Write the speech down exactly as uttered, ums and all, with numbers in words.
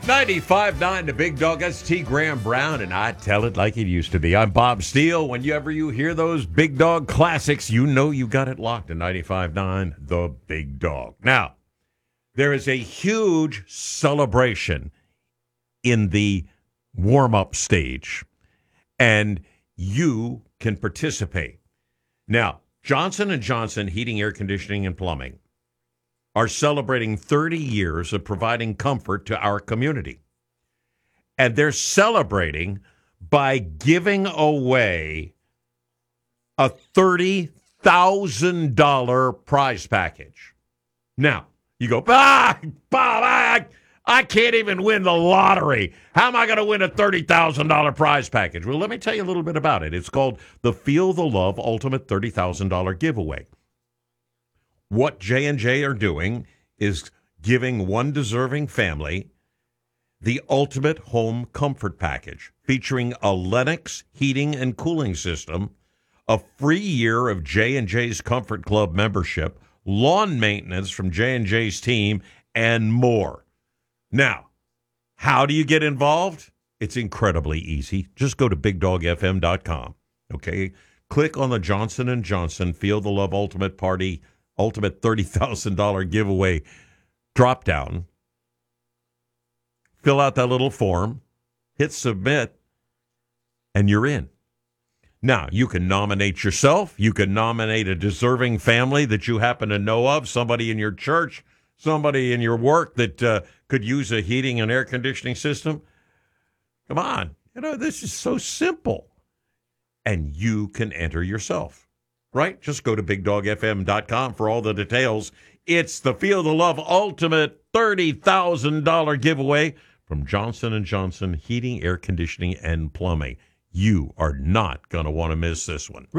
ninety-five point nine The Big Dog. That's T. Graham Brown, and I tell it like it used to be. I'm Bob Steele. Whenever you hear those Big Dog classics, you know you got it locked to ninety-five point nine The Big Dog. Now, there is a huge celebration in the warm-up stage, and you can participate. Now, Johnson and Johnson Heating, Air Conditioning, and Plumbing are celebrating thirty years of providing comfort to our community. And they're celebrating by giving away a thirty thousand dollars prize package. Now, you go, ah, Bob, I, I can't even win the lottery. How am I going to win a thirty thousand dollars prize package? Well, let me tell you a little bit about it. It's called the Feel the Love Ultimate thirty thousand dollars Giveaway. What J and J are doing is giving one deserving family the ultimate home comfort package, featuring a Lennox heating and cooling system, a free year of J and J's Comfort Club membership, lawn maintenance from J and J's team, and more. Now, how do you get involved? It's incredibly easy. Just go to big dog f m dot com, okay? Click on the Johnson and Johnson Feel the Love Ultimate Party Ultimate thirty thousand dollars Giveaway drop down. Fill out that little form, hit submit, and you're in. Now, you can nominate yourself. You can nominate a deserving family that you happen to know of, somebody in your church, somebody in your work that uh, could use a heating and air conditioning system. Come on. You know, this is so simple. And you can enter yourself. Right? Just go to big dog f m dot com for all the details. It's the Feel the Love Ultimate thirty thousand dollars giveaway from Johnson and Johnson Heating, Air Conditioning, and Plumbing. You are not going to want to miss this one.